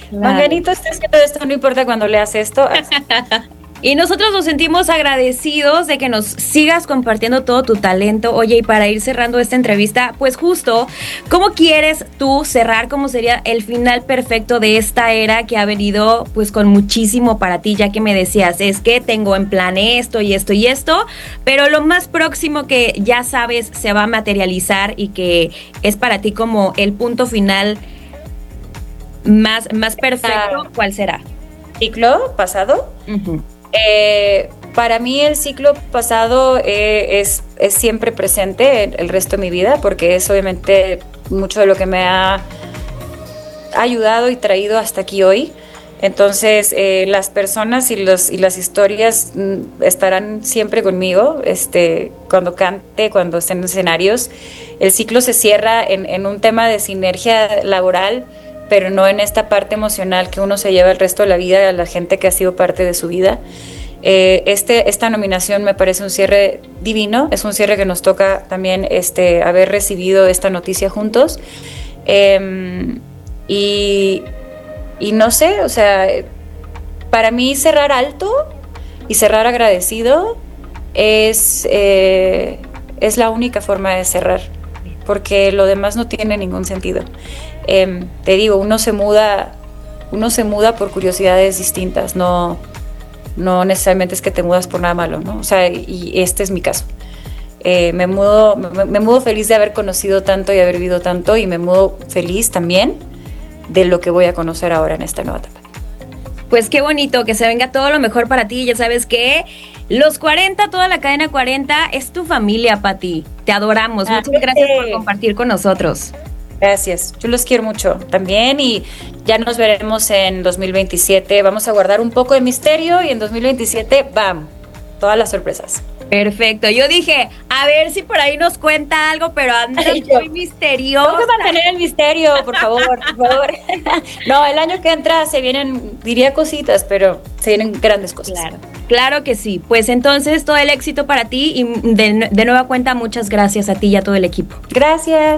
Claro. Manganito está haciendo esto, no importa cuando leas esto. Y nosotros nos sentimos agradecidos de que nos sigas compartiendo todo tu talento. Oye, y para ir cerrando esta entrevista, pues justo, ¿cómo quieres tú cerrar? ¿Cómo sería el final perfecto de esta era que ha venido pues con muchísimo para ti? Ya que me decías, es que tengo en plan esto y esto y esto, pero lo más próximo que ya sabes se va a materializar y que es para ti como el punto final más perfecto, ¿cuál será? Ciclo pasado. Uh-huh. Para mí el ciclo pasado es siempre presente el resto de mi vida porque es obviamente mucho de lo que me ha ayudado y traído hasta aquí hoy. Entonces las personas y las historias estarán siempre conmigo, cuando cante, cuando esté en escenarios. El ciclo se cierra en un tema de sinergia laboral, pero no en esta parte emocional que uno se lleva el resto de la vida, a la gente que ha sido parte de su vida. Esta nominación me parece un cierre divino, es un cierre que nos toca también haber recibido esta noticia juntos. Y no sé, o sea, para mí cerrar alto y cerrar agradecido es la única forma de cerrar, porque lo demás no tiene ningún sentido. Te digo, uno se muda por curiosidades distintas, no necesariamente es que te mudas por nada malo, ¿no? O sea, y este es mi caso. Me mudo feliz de haber conocido tanto y haber vivido tanto, y me mudo feliz también de lo que voy a conocer ahora en esta nueva etapa. Pues qué bonito, que se venga todo lo mejor para ti. Ya sabes que los 40, toda la cadena 40 es tu familia, Pati. Te adoramos. Muchas gracias por compartir con nosotros. Gracias, yo los quiero mucho también, y ya nos veremos en 2027. Vamos a guardar un poco de misterio y en 2027, ¡bam!, todas las sorpresas. Perfecto, yo dije, a ver si por ahí nos cuenta algo, pero anda muy misterioso. Vamos a mantener el misterio, por favor, por favor. No, el año que entra se vienen, diría cositas, pero se vienen grandes cosas. Claro que sí. Pues entonces todo el éxito para ti y de nueva cuenta muchas gracias a ti y a todo el equipo. Gracias.